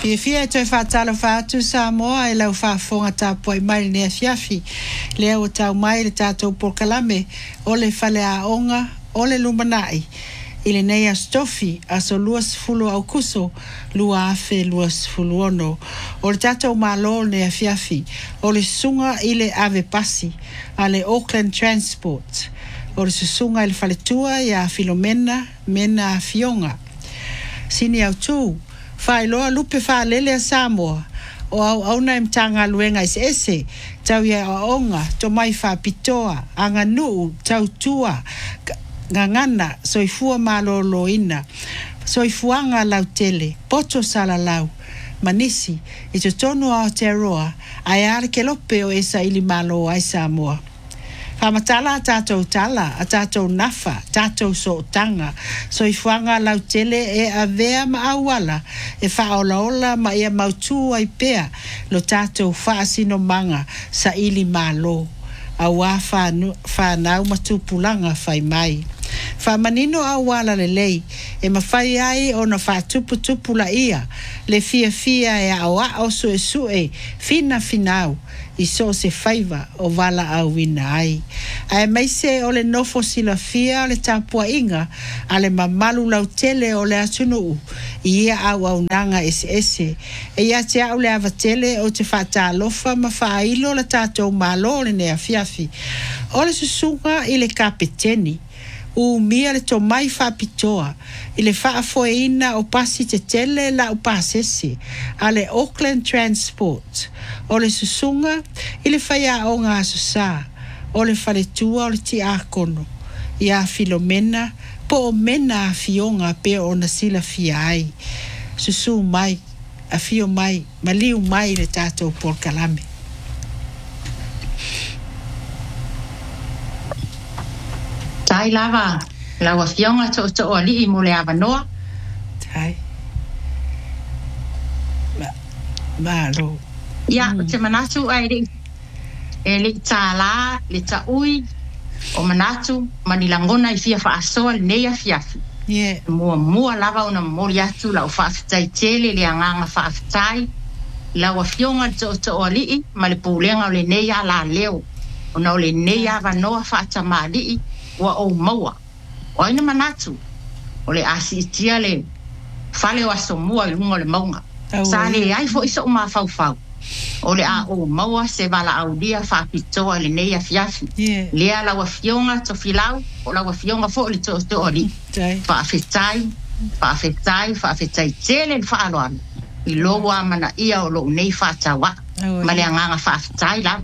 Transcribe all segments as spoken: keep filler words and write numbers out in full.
Pia fia te whaatalo whaatu sa moa e lau whaafonga tā pua i mai nea fiafi. Lea o tau mai le tātou porkalame o le whale a onga o le lumanai. I le nei a stofi a so luas fulu au kuso lua afe luas fulu ono. O le tātou malo nea fiafi o le sunga i le ave pasi a le Auckland Transport. O le susunga i le whaletua i a Filomena mena a Fionga. Sini au tū. Whailoa lupe whaalele a Samoa o au auna im tanga luenga is ese tau ia o onga to mai whapitoa anga nuu tau tua ngangana soifua malolo ina soifuanga lau tele poto sala lau manisi i to tonu a Aotearoa ai are ke lope o esa ili malo ai Samoa. Whamatala a tātou tala, a tātou nafa, tātou so tanga. So i whanga lau tele e a vea ma awala, e whaola ola ma ia mautu ai pea, lo tātou whaasino manga sa ili malo. A wā whanau matupulanga whai mai. Whamanino a wala le lei, e mawhai ai o na whatupu tupu la ia, le fia fia e a oa o sue sue, fina finau. I so se whaiva o wala au wina ai. Ai mai se o le nofo sila fia o le tāpua inga, a le mamalu lau tele o le atunu i ia au au nanga ese ese. E ia te au le ava tele o te whata alofa ma whailo le tātou malo le nea fiafi. O le susunga i le kapeteni. U mia le to mai whapitoa, i le whaafoeina o pasi te tele la o pasese, a le Auckland Transport, o le susunga, i le whaia o ngā susa, o le whaletua o le ti akono, i a Filomena, po o mena a fionga pe o na sila fia ai, susu mai, a fio mai, maliu mai le tātou porkalame. Tai lava, lawa fionga to to ali i mole avanoa. Tai. Ma, malo. Ya, mm. Te manatu ai le, e le ta la, le ta ui, o manatu, manilangona i fia fa asoa le neia fiafi. Yeah. Mua mua lava una mori atu lau fa aftai tele le anganga fa aftai, lawa fionga to to ali i, ma le pulenga o le neia la leo, o na o le neia avanoa fa atamali i, wa o maua o ina manatu o le asitia le fale o asomua i lunga le maunga sa le ai fo iso ma fau fau o le a o maua se vala au dia fa pitoa le neia fiafi le ala wa fionga to filau o la wa fionga fo le to to ali fa afetai fa afetai fa afetai tele fa aloan i logo amana ia o lo nei fa tawa ma le anga fa afetai la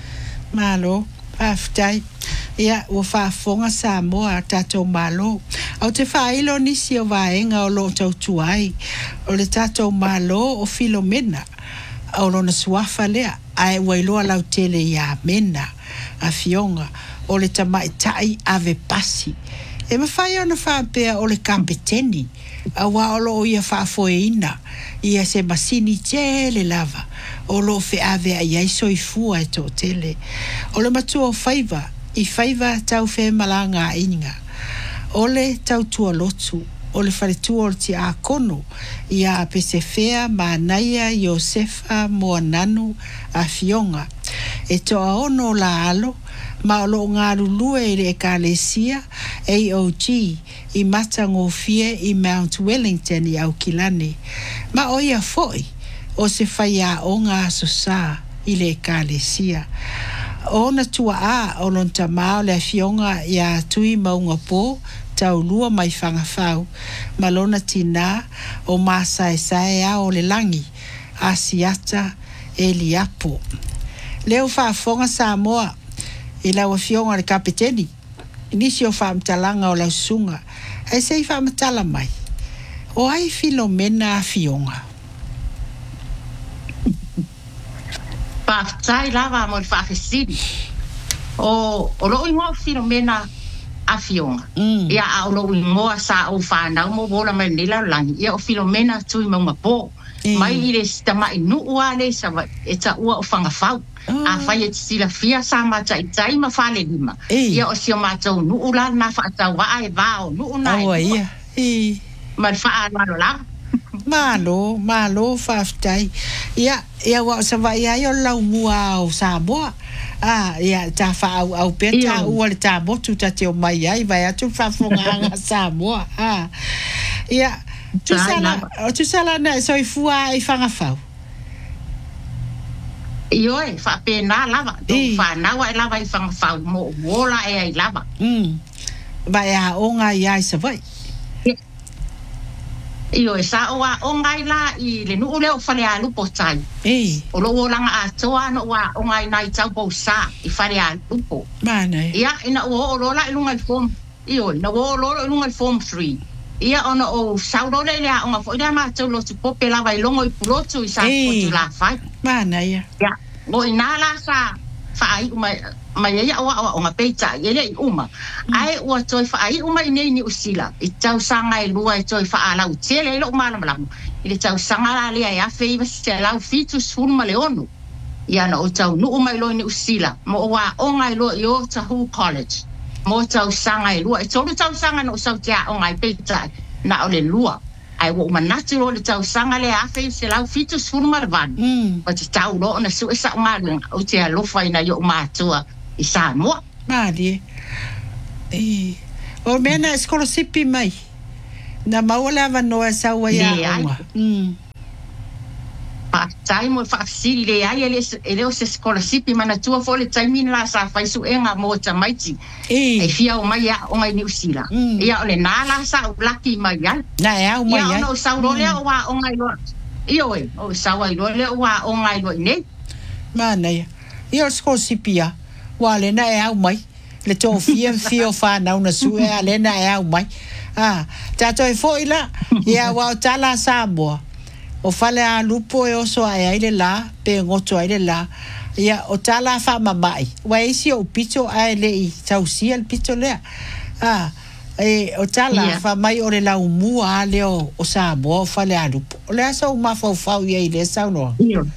malo afetai. Ia, ua whaafonga Samoa tātou malo. Au te whailo nisi o vaenga o lo tau tuai. O le tātou malo o Filomena. Au lo na suafa lea. Ai wailoa lau tele ia mena. A fionga. O le tamai tai ave pasi. E mawhai ana whaapea o le kapeteni. A wa o lo ia whaafoeina. Ia se masini tele lava. O lo fe ave a iaiso i fua e tō tele. O le matua o whaiva. I whaiva tau whe malanga inga. Ole tau tua lotu, ole whare tua o ti a kono, i a pesefea ma naia Iosefa moa nanu a fionga. E toa ono la alo, ma o lo ngā rulue i le ekalesia, A O G, i mata ngofie i Mount Wellington i Aukilane. Ma o ia foi, o se whaia o ngā sosa i le ekalesia. O na tua a o lon tamao le fionga ia tui maunga po tau lua mai whangawhau malona tina o masae sae a o le langi a siata e liapo. Leo whaafonga Samoa i lawa fionga le kapeteni inisi o whaamtalanga o lau sunga ai sei whaamtala mai o ai Filomena a fionga. Whaatai lava mo le whaafesiri. O, o lo ingoa Filomena a fionga. Mm. Ia a o lo ingoa sa o whanau mo wola mai nila langi. Ia o Filomena tui maunga po. Mm. Mai i le sitama i nuua le sa e ta ua o whangawhau. Oh. A whai e tisila fia sa ma tai tai ma whale lima. E. Ia o sio mātou nuu la na whaatau waa e vao nuu na oh, e ia. E. Ma le wha alo la. Malo, malo whaftai. Ia, ia wa sa vai ai o lau mua o Samoa. Ah, ia, ta wha au au pe ta ua le ta motu ta te o mai ai, vai atu whafonga Samoa. Ah, ia, tu sala, tu sala na so i fua i whanga whau. Io e fa pena lava, do fa na wa lava i whanga whau mo wola e ai lava. Mm. Vai a onga i ai sa vai. Io e sa o a onga i la i le nu le o fale a lupo tai. Eh. O lo o langa a toa no wa onga i nai tau po sa i fale a lupo. Mana. Ia ina o o lo la i lunga i form. Io na o lo i lunga i form three. Ia ona o sa lo le le a onga fo ina ma tau lo tu pope lava i longo i pulotu i sa ko tu la fai. Mana ia. Ia. Mo ina la sa fai uma mai ia o o nga peita ia i uma. Ai o toi fai uma nei ni usila. I tau sanga i lua i toi fa ala utele lo mala mala. I tau sanga la le ia fe se la fitu sul male onu. Ia na o tau nu uma i lo ni usila. Mo wa onga i lo i o Tahu College. Mo tau sanga i lua. I tau tau sanga no sau tia o ngai peita na o le lua. Ai wo manatu lo le tau sanga le afe se la fitu sul male van. Pa tau lo na su sa ngal o tia lo fa ina yo matua i Samoa. Mari. E o mena escola sipi mai. Na maula va no esa wa ya. Mm. Pa tai mo fa si le ai ele ele o escola sipi mana tua fo le tai min la sa fa su enga mo ta maiti. E e fia o mai ya o ngai New Zealand. Ia o le na la sa o laki mai ya. Na ya o mai ya. Ia no sa ro le o wa o ngai lo. Io e o sa wa lo le o wa o ngai lo ne. Mana ya. Ia escola sipi ya. Wa le na e au mai le to fia fio fa na una su e le na e au mai ah ta to fo ila ia wa tala Samoa o fale a lupo e o so ai le la pe ngoto ai le la ia o tala fa mamai wa isi o pito ai le i tau si el pito le ah e o tala fa mai o le la umu a le o o Samoa o fale a lupo o le asa o ma fa fa ia le sa no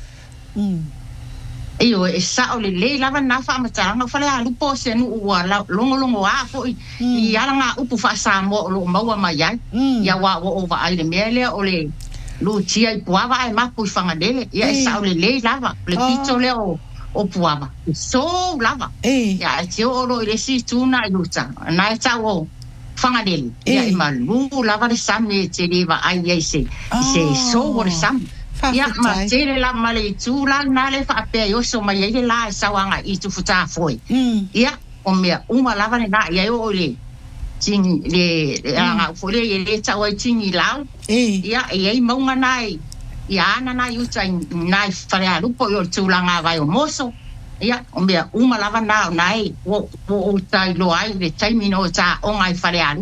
mm Io e sa o le le lava na fa matanga fa le alu po se nu wa longo longo a fo i ala nga upu fa sa mo lo maua mai ai ia wa o va ai le mele o le lu tia i puava ai ma pu fanga dele ia sa o le le lava le pito le o o puava so lava ia ti o lo le si tuna i uta na ta o fanga dele ia i malu lava le sami te leva ai ai se se so o le sami ia ma tere la male tu la na le fa pe yo so mai ile la sa wanga i tu futa foi ia o me uma lava na ia o le ting le anga foi le le ta o ting i la ia ia mo nga nai ia na na yu tai nai fa ya lu po yo tu la nga vai o moso ia o me uma lava na nai o o tai lo ai le tai mino ta o ngai fa ya lu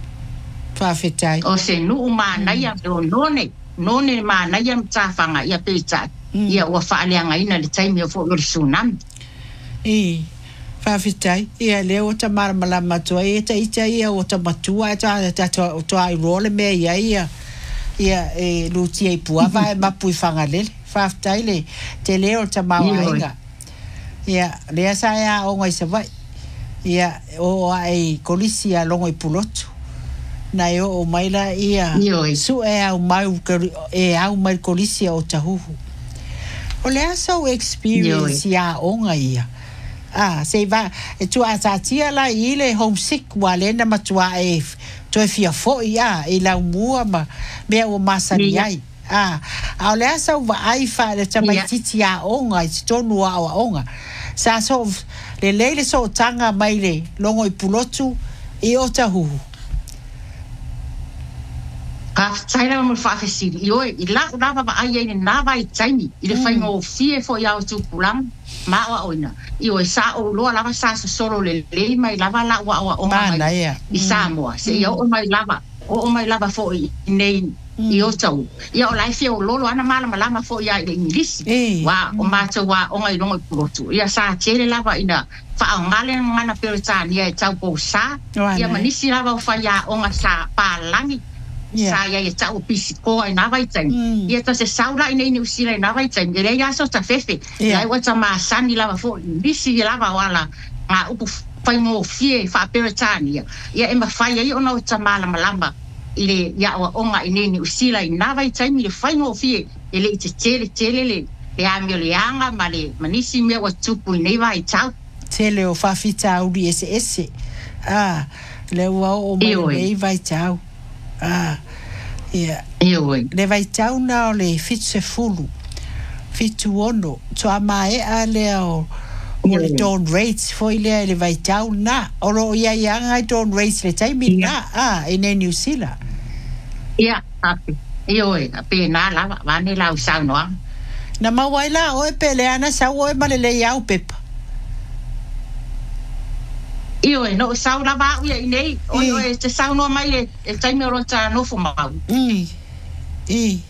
fa fitai o se nu uma na ia do none none ma na ia mtafanga ia pizza ia wa faaleanga ina le taimi o fo o tsunami e fa fitai ia le o ta marmala matua e ta ita ia o ta matua ta ta to ai role me ia ia ia e luti e puava e mapu fanga le fa fitai le te le o ta mawainga ia le sa ia o ngai se vai ia o ai kolisia longo i pulotu na yo o maila ia su e au mai e au mai kolisia o Tahuhu o le aso experience ia onga ia ah se va e tu atatia la ile homesick wale na matua e to fia fo ia e la mua ma me o masani ai ah o le aso va ai fa le tamai titi ia onga i tonu a onga sa so le lele so tanga mai le longo i pulotu e o Tahuhu ka tsaina mo fa fesi io i la la va ai ni na vai tsaini i le fai ngo fie fo ia o tu pulang ma wa oina io sa o lo la va sa solo le le mai la va la wa o mai i Samoa se io o mai lava o mai lava fo i nei io tau io la fie o lo lo ana mala mala fo ia i English wa o ma tau wa o ngai longo pulotu ia sa tele lava ina fa ngale ngana peritania e tau po sa ia manisi lava fa ia o nga sa palangi sa ia e tau pisiko ai na vai tang ia ta se saula ina ni usila na vai tang ele ia so ta fefe ia wa ta ma sani lava fo bisi lava wala nga upu fai mo fie fa peritania ia e ma fai ia ona o ta mala malamba ile ya o onga ini ni usila inava i taimi le faingo fie ile te tele tele le le amio le anga ma le manisi me wa tupu nei vai tau tele o fafita uri ese ese ah le wa o mai vai tau ah ia io le vai tau na le fitse fulu fitu ono to amae a le o o le don rates foi le le vai tau na o lo ia ia ngai don rates le taimi na ah ine New Zealand ia api io e api na la va ne la usau no na mawaila o e pele ana sa o e malele ia o pepa io e no sau la va ia nei o e te sau no mai le e taimi o ta no fu mau mm i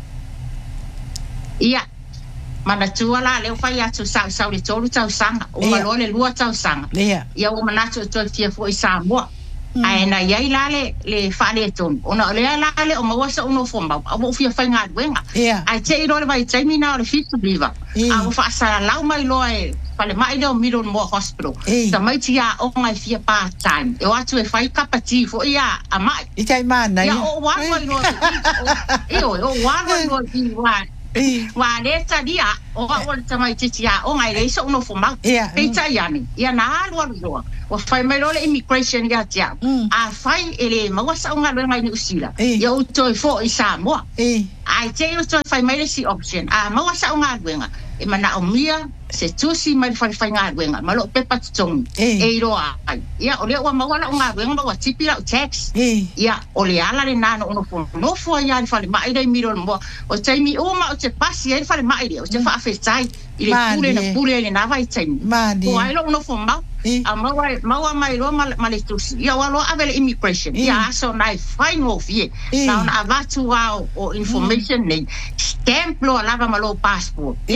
ia mana tua la le fai atu sau sau le tolu tau sanga o malo le lua tau sanga ia ia o mana tu tu fia foi sa mo ai na ia la le le fa le ton ona le la le o mo sa uno fomba o fia fai nga wenga ai te iro le vai taimi na le fit to live a o fa sa la mai lo e fale mai do middle mo hospital sa mai tia o ngai fia part time e atu e fai kapati fo ia a mai i kai mana ia o wa wa lo io o wa lo i wa wa le ta dia o wa o ta mai tia o ngai le so uno fomba e ta yani ia na lo lo o fai mai lo le immigration ya tia a fai ele ma wa sa nga lo ngai ni usila ia o to fo i sa mo ai te o to fai mai le si option a ma wa sa nga wenga e mana o mia se tusi mai fai fai nga wenga ma lo pepa tong e ro ai ia o le wa ma wala nga wenga ma wa tipira tax ia o le ala le nano ono fo no fo ia ni fai mai dai miro mo o tai mi o ma o te pasi e fai mai o te fa afetai ile pule na pule le na vai tai o ai lo ono fo ma a ma wa ma wa mai lo ma le tusi ia wa lo avele immigration ia so nai fai no fie na avatu wa o information nei stamp lo lava ma lo passport